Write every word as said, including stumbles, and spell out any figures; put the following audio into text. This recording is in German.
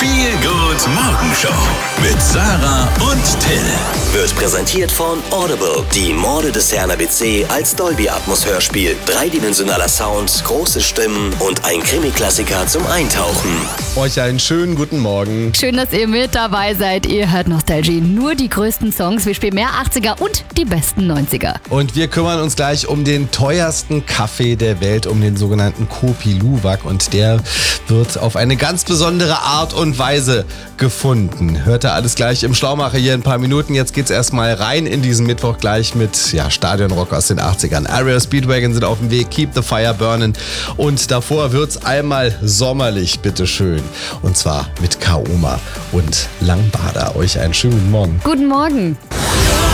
Feel Good Morgenshow mit Sarah und Till. Wird präsentiert von Audible. Die Morde des Herrn A B C als Dolby-Atmos-Hörspiel. Dreidimensionaler Sound, große Stimmen und ein Krimi-Klassiker zum Eintauchen. Euch einen schönen guten Morgen. Schön, dass ihr mit dabei seid. Ihr hört Nostalgie. Nur die größten Songs. Wir spielen mehr achtziger und die besten neunziger. Und wir kümmern uns gleich um den teuersten Kaffee der Welt, um den sogenannten Kopi Luwak. Und der wird auf eine ganz besondere Art und Weise gefunden. Hört ihr alles gleich im Schlaumacher hier in ein paar Minuten. Jetzt geht's erstmal rein in diesen Mittwoch gleich mit ja, Stadionrock aus den achtzigern. Aria Speedwagon sind auf dem Weg, Keep the Fire Burning. Und davor wird's einmal sommerlich, bitteschön. Und zwar mit Kaoma und Langbader. Euch einen schönen guten Morgen. Guten Morgen.